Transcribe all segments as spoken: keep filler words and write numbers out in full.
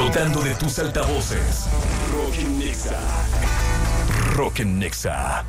Explotando de tus altavoces. Rock en Nexa. Rock en Nexa.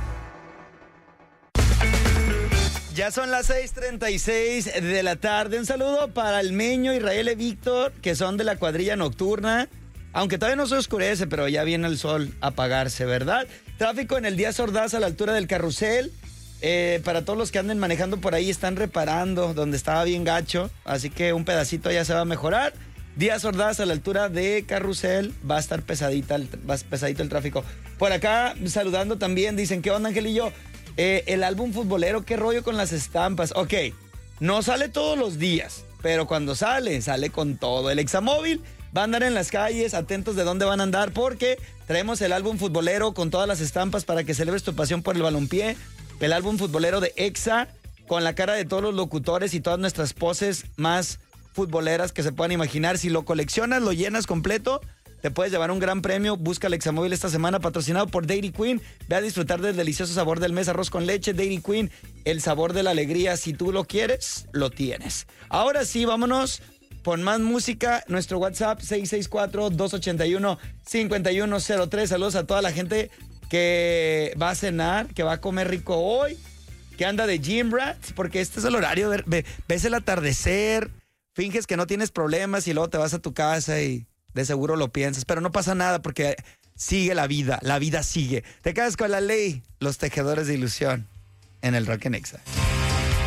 Ya son las seis treinta y seis de la tarde. Un saludo para el Meño, Israel y Víctor, que son de la cuadrilla nocturna. Aunque todavía no se oscurece, pero ya viene el sol a apagarse, ¿verdad? Tráfico en el Díaz Ordaz a la altura del Carrusel. Eh, para todos los que anden manejando por ahí, están reparando donde estaba bien gacho. Así que un pedacito ya se va a mejorar. Díaz Ordaz a la altura de Carrusel. Va a estar pesadita, va pesadito el tráfico. Por acá, saludando también, dicen, ¿qué onda, Angelillo? Eh, el álbum futbolero, ¿qué rollo con las estampas? Ok, no sale todos los días, pero cuando sale, sale con todo. El Examóvil va a andar en las calles, atentos de dónde van a andar, porque traemos el álbum futbolero con todas las estampas para que celebres tu pasión por el balompié. El álbum futbolero de Exa, con la cara de todos los locutores y todas nuestras poses más futboleras que se puedan imaginar. Si lo coleccionas, lo llenas completo, te puedes llevar un gran premio. Busca el Examóvil esta semana, patrocinado por Dairy Queen. Ve a disfrutar del delicioso sabor del mes, arroz con leche. Dairy Queen, el sabor de la alegría. Si tú lo quieres, lo tienes. Ahora sí, vámonos con más música. Nuestro WhatsApp, seis seis cuatro, dos ocho uno, cinco uno cero tres. Saludos a toda la gente que va a cenar, que va a comer rico hoy, que anda de gym rats, porque este es el horario. Ves el atardecer, finges que no tienes problemas y luego te vas a tu casa y de seguro lo piensas, pero no pasa nada porque sigue la vida, la vida sigue. Te quedas con La Ley, los tejedores de ilusión en el Rock en Nexa.